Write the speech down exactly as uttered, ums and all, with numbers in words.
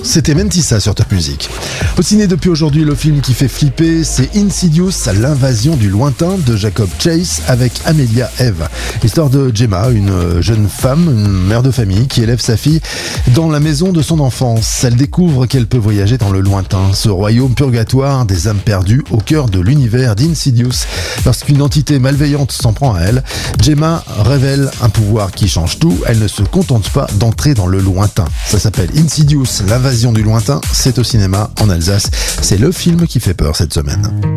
c'était Mentissa sur Top Music. Au ciné depuis aujourd'hui, le film qui fait flipper, c'est Insidious, l'invasion du lointain de Jacob Chase avec Amelia Eve. L'histoire de Gemma, une jeune femme, une mère de famille qui élève sa fille dans la maison de son enfance. Elle découvre qu'elle peut voyager dans le lointain, ce royaume purgatoire des âmes perdues au cœur de l'univers d'Insidious. Lorsqu'une entité malveillante s'en prend à elle, Gemma révèle un pouvoir qui change tout. Elle ne se contente pas d'entrer dans le lointain. Ça s'appelle Insidious, l'invasion du lointain. C'est au cinéma en Alsace. C'est le film qui fait peur cette semaine.